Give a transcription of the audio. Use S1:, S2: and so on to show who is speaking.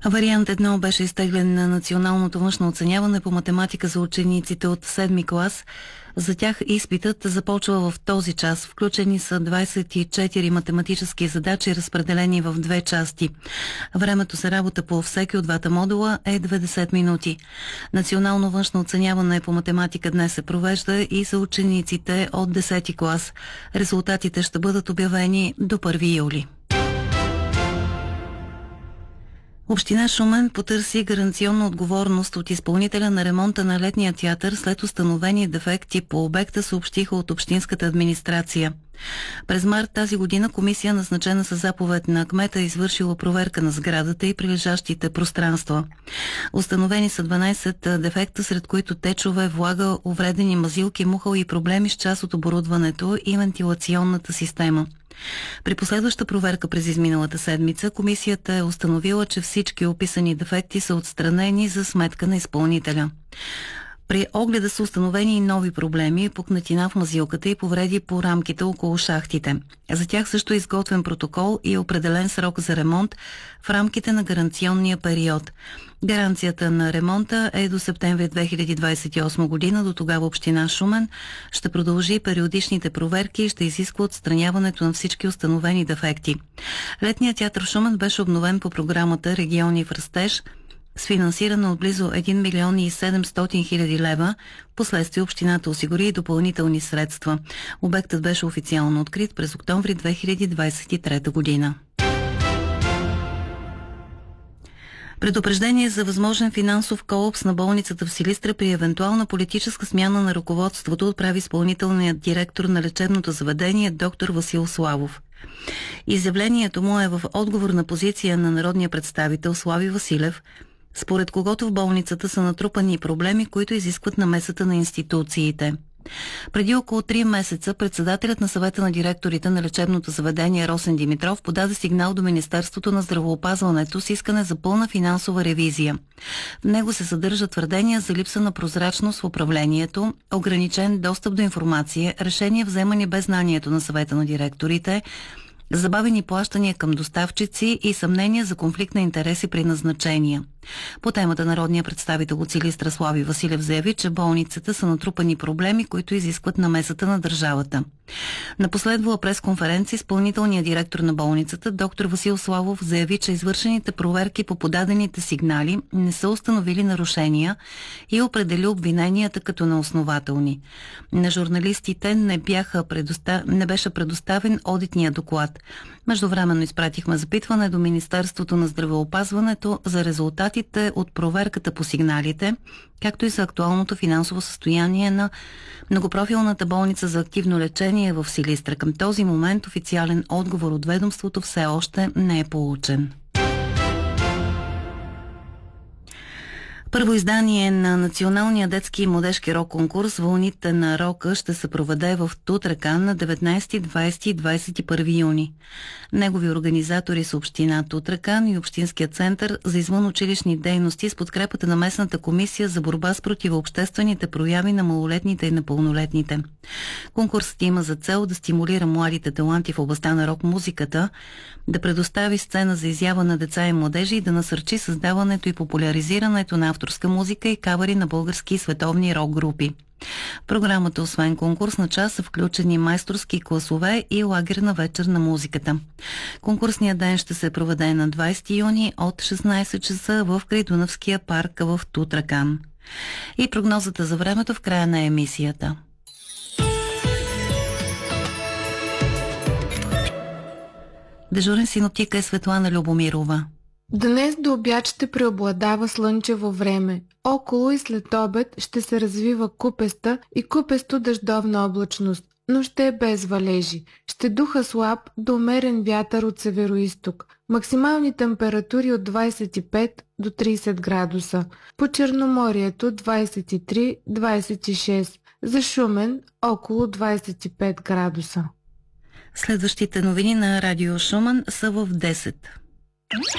S1: Вариант 1 беше изтеглен на националното външно оценяване по математика за учениците от 7-ми клас. За тях изпитът започва в този час. Включени са 24 математически задачи, разпределени в две части. Времето за работа по всеки от двата модула е 90 минути. Национално външно оценяване по математика днес се провежда и за учениците от 10-ти клас. Резултатите ще бъдат обявени до 1 юли. Община Шумен потърси гаранционна отговорност от изпълнителя на ремонта на летния театър след установени дефекти по обекта, съобщиха от общинската администрация. През март тази година комисия, назначена със заповед на кмета, е извършила проверка на сградата и прилежащите пространства. Установени са 12 дефекта, сред които течове, влага, увредени мазилки, мухъл и проблеми с част от оборудването и вентилационната система. При последваща проверка през изминалата седмица комисията е установила, че всички описани дефекти са отстранени за сметка на изпълнителя. При огледа са установени и нови проблеми, пукнатина в мазилката и повреди по рамките около шахтите. За тях също е изготвен протокол и определен срок за ремонт в рамките на гаранционния период. Гаранцията на ремонта е до септември 2028 година. До тогава община Шумен ще продължи периодичните проверки и ще изисква отстраняването на всички установени дефекти. Летният театър в Шумен беше обновен по програмата Региони в растеж с финансиране от близо 1 милион и 700 хиляди лева. Последствие общината осигури и допълнителни средства. Обектът беше официално открит през октомври 2023 година. Предупреждение за възможен финансов колапс на болницата в Силистра при евентуална политическа смяна на ръководството отправи изпълнителният директор на лечебното заведение доктор Васил Славов. Изявлението му е в отговор на позиция на народния представител Слави Василев, според когото в болницата са натрупани проблеми, които изискват намесата на институциите. Преди около 3 месеца председателят на съвета на директорите на лечебното заведение Росен Димитров подаде сигнал до Министерството на здравеопазването с искане за пълна финансова ревизия. В него се съдържа твърдения за липса на прозрачност в управлението, ограничен достъп до информация, решения вземани без знанието на съвета на директорите, забавени плащания към доставчици и съмнения за конфликт на интереси при назначения. По темата народният представител от Силистра Слави Василев заяви, че болницата са натрупани проблеми, които изискват намесата на държавата. На последвала пресконференция изпълнителният директор на болницата доктор Васил Славов заяви, че извършените проверки по подадените сигнали не са установили нарушения и определи обвиненията като неоснователни. На журналистите не беше предоставен одитния доклад. Междувременно изпратихме запитване до Министерството на здравеопазването за резултатите от проверката по сигналите, както и за актуалното финансово състояние на многопрофилната болница за активно лечение в Силистра. Към този момент официален отговор от ведомството все още не е получен. Първо издание на Националния детски и младежки рок конкурс "Вълните на рока" ще се проведе в Тутракан на 19, 20 и 21 юни. Негови организатори са община Тутракан и Общинския център за извънучилищни дейности с подкрепата на местната комисия за борба с противообществените прояви на малолетните и непълнолетните. Конкурсът има за цел да стимулира младите таланти в областта на рок-музиката, да предостави сцена за изява на деца и младежи и да насърчи създаването и популяризирането на авторска музика и кавъри на български и световни рок групи. В програмата, освен конкурсна част, са включени майсторски класове и лагерна вечер на музиката. Конкурсният ден ще се проведе на 20 юни от 16 часа в Крайдунавския парк в Тутракан. И прогнозата за времето в края на емисията. Дежурен синоптик е Светлана Любомирова.
S2: Днес до обяд ще преобладава слънчево време. Около и след обед ще се развива купеста и купесто дъждовна облачност, но ще е без валежи. Ще духа слаб до умерен вятър от североизток. Максимални температури от 25 до 30 градуса. По Черноморието 23-26. За Шумен около 25 градуса.
S1: Следващите новини на Радио Шумен са в 10.